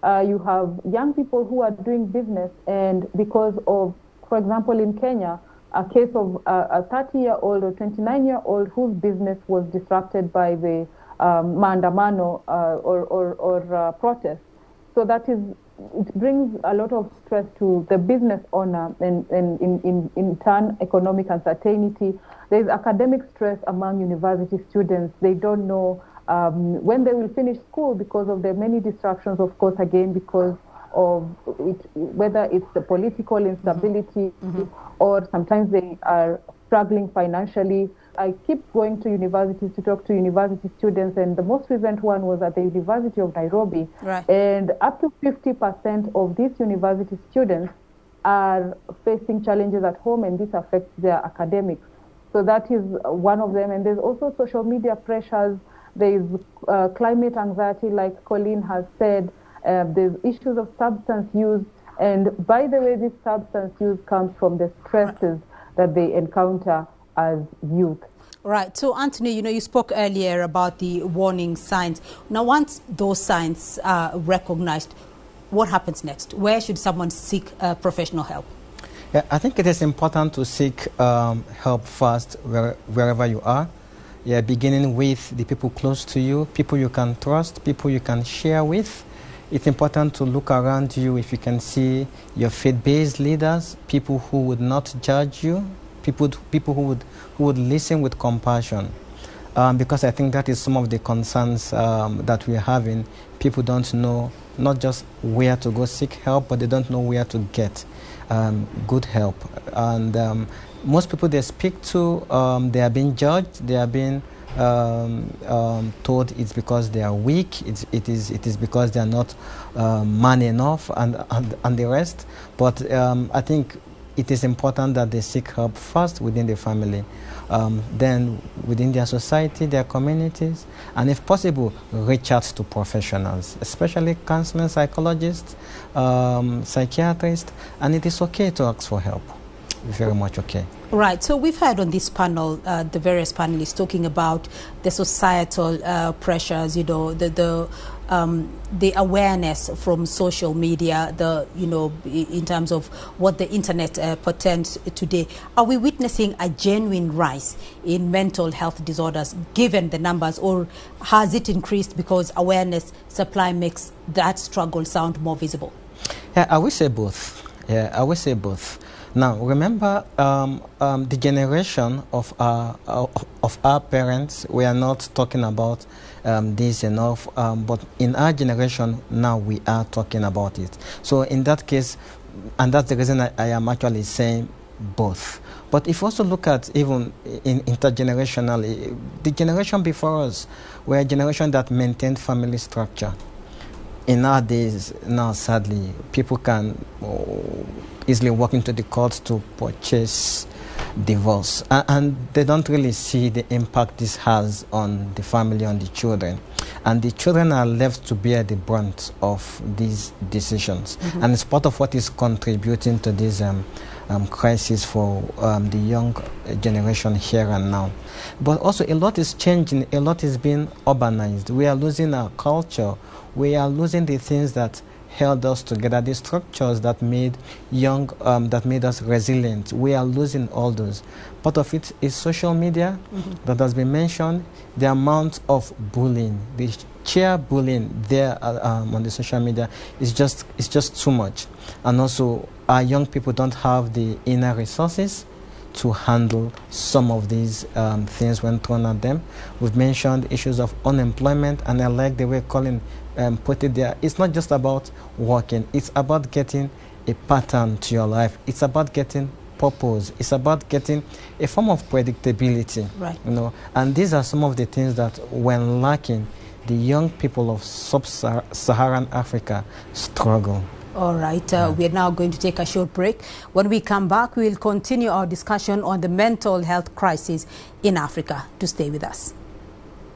you have young people who are doing business, and because of, for example, in Kenya, a case of a 30-year-old or 29-year-old whose business was disrupted by the maandamano or protest. So that is, it brings a lot of stress to the business owner, and in turn, economic uncertainty. There is academic stress among university students. They don't know when they will finish school because of the many disruptions, of course, again, because of it, whether it's the political instability or sometimes they are struggling financially. I keep going to universities to talk to university students, and the most recent one was at the University of Nairobi. Right. And up to 50% of these university students are facing challenges at home, and this affects their academics. So that is one of them. And there's also social media pressures. There's climate anxiety, like Colleen has said. There's issues of substance use. And by the way, this substance use comes from the stresses that they encounter as youth. Right. So, Anthony, you spoke earlier about the warning signs. Now, once those signs are recognized, what happens next? Where should someone seek professional help? Yeah, I think it is important to seek help first wherever you are. Yeah, beginning with the people close to you, people you can trust, people you can share with. It's important to look around you if you can see your faith-based leaders, people who would not judge you, people who would listen with compassion. Because I think that is some of the concerns that we're having. People don't know not just where to go seek help, but they don't know where to get good help. And most people they speak to, they are being judged, they are being told it's because they are weak, it is because they are not man enough, and the rest. But I think it is important that they seek help first within the family, then within their society, their communities, and if possible, reach out to professionals, especially counselors, psychologists, psychiatrists, and it is okay to ask for help. Very much okay. Right. So we've heard on this panel the various panelists talking about the societal pressures, the awareness from social media, in terms of what the internet portends today. Are we witnessing a genuine rise in mental health disorders given the numbers, or has it increased because awareness supply makes that struggle sound more visible? Yeah, I will say both. Now, remember, the generation of our parents, we are not talking about this enough, but in our generation now we are talking about it. So in that case, and that's the reason I am actually saying both. But if you also look at even intergenerationally, the generation before us were a generation that maintained family structure. In our days, now sadly, people can easily walk into the courts to purchase divorce, and they don't really see the impact this has on the family, on the children. And the children are left to bear the brunt of these decisions. And it's part of what is contributing to this crisis for the young generation here and now. But also a lot is changing, a lot is being urbanized. We are losing our culture. We are losing the things that held us together, the structures that made that made us resilient. We are losing all those. Part of it is social media that has been mentioned. The amount of bullying, the sheer bullying there on the social media is just too much. And also, our young people don't have the inner resources to handle some of these things when thrown at them. We've mentioned issues of unemployment, and I like the way Colin put it there. It's not just about working, it's about getting a pattern to your life. It's about getting purpose. It's about getting a form of predictability. Right. And these are some of the things that, when lacking, the young people of sub-Saharan Africa struggle. All right, we are now going to take a short break. When we come back, we will continue our discussion on the mental health crisis in Africa. To stay with us.